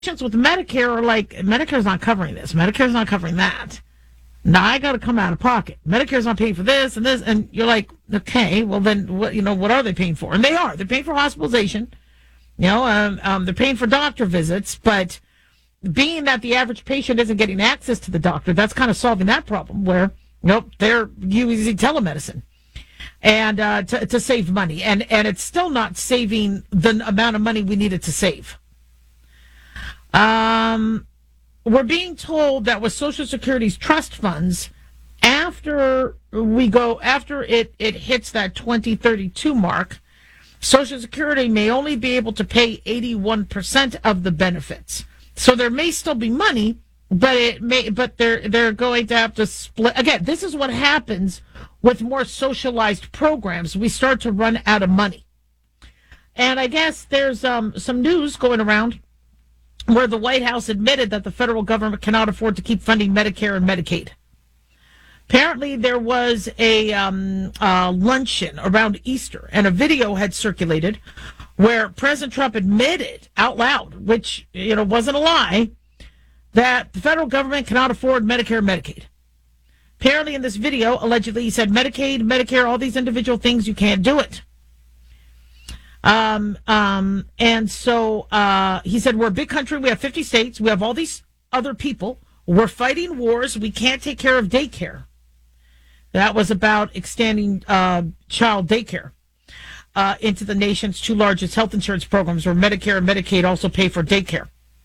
patients with Medicare are like, Medicare's not covering this. Medicare's not covering that. Now I got to come out of pocket. Medicare's not paying for this and this. And you're like, okay, well then what are they paying for? And they are. They're paying for hospitalization. They're paying for doctor visits, but being that the average patient isn't getting access to the doctor, that's kind of solving that problem where, they're using telemedicine and to save money. And it's still not saving the amount of money we needed to save. We're being told that with Social Security's trust funds, after it hits that 2032 mark, Social Security may only be able to pay 81% of the benefits. So there may still be money, but they're going to have to split. Again, this is what happens with more socialized programs. We start to run out of money. And I guess there's some news going around where the White House admitted that the federal government cannot afford to keep funding Medicare and Medicaid. Apparently, there was a luncheon around Easter, and a video had circulated where President Trump admitted out loud, which wasn't a lie, that the federal government cannot afford Medicare and Medicaid. Apparently, in this video, allegedly, he said Medicaid, Medicare, all these individual things, you can't do it. And so he said, we're a big country. We have 50 states. We have all these other people. We're fighting wars. We can't take care of daycare. That was about extending child daycare into the nation's two largest health insurance programs, where Medicare and Medicaid also pay for daycare.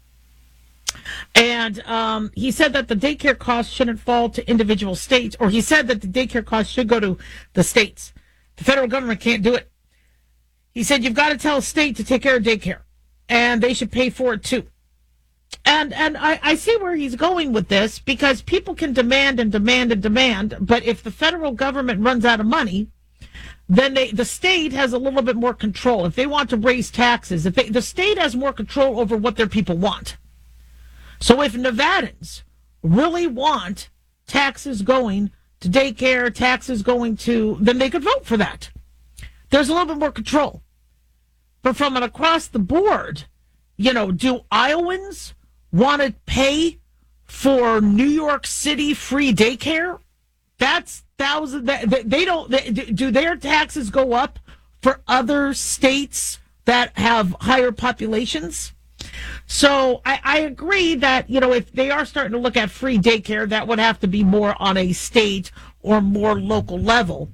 And he said that the daycare costs shouldn't fall to individual states, or he said that the daycare costs should go to the states. The federal government can't do it. He said, you've got to tell a state to take care of daycare, and they should pay for it too. And I see where he's going with this, because people can demand and demand and demand, but if the federal government runs out of money, then the state has a little bit more control. If they want to raise taxes, the state has more control over what their people want. So if Nevadans really want taxes going to daycare, taxes going to, then they could vote for that. There's a little bit more control. But from an across the board, do Iowans want to pay for New York City free daycare? That's thousands. They don't. Do their taxes go up for other states that have higher populations? So I agree that, if they are starting to look at free daycare, that would have to be more on a state or more local level.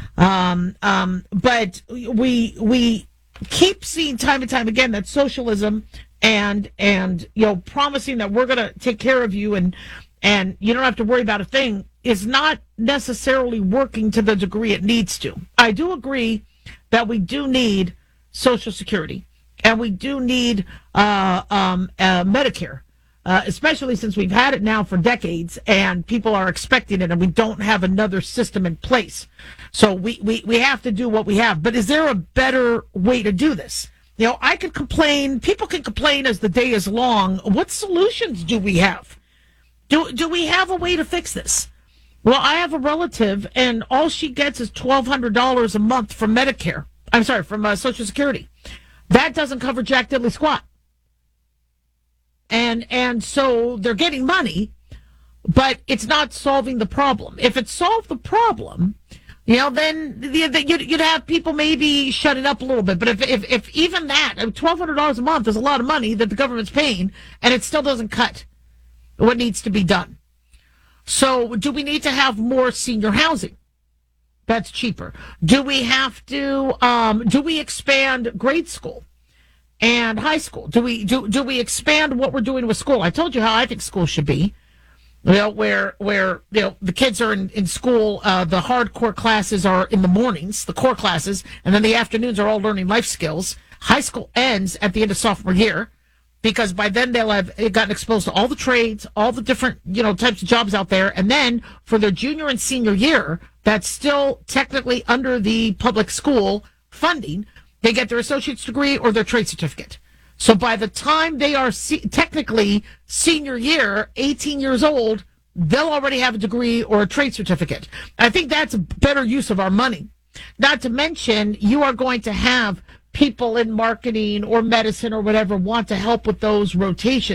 But we keep seeing time and time again that socialism and promising that we're going to take care of you and you don't have to worry about a thing is not necessarily working to the degree it needs to. I do agree that we do need Social Security and we do need Medicare. Especially since we've had it now for decades and people are expecting it and we don't have another system in place. So we have to do what we have. But is there a better way to do this? I could complain. People can complain as the day is long. What solutions do we have? Do we have a way to fix this? Well, I have a relative and all she gets is $1,200 a month from Medicare. I'm sorry, from Social Security. That doesn't cover jack diddly squat. And so they're getting money, but it's not solving the problem. If it solved the problem, then you'd have people maybe shut it up a little bit. But if even that, $1,200 a month is a lot of money that the government's paying, and it still doesn't cut what needs to be done. So do we need to have more senior housing? That's cheaper. Do we have to, do we expand grade school and high school? Do we expand what we're doing with school? I told you how I think school should be. Where the kids are in school, the hardcore classes are in the mornings, the core classes, and then the afternoons are all learning life skills. High school ends at the end of sophomore year, because by then they'll have gotten exposed to all the trades, all the different types of jobs out there, and then for their junior and senior year, that's still technically under the public school funding, they get their associate's degree or their trade certificate. So by the time they are technically senior year, 18 years old, they'll already have a degree or a trade certificate. I think that's a better use of our money. Not to mention, you are going to have people in marketing or medicine or whatever want to help with those rotations.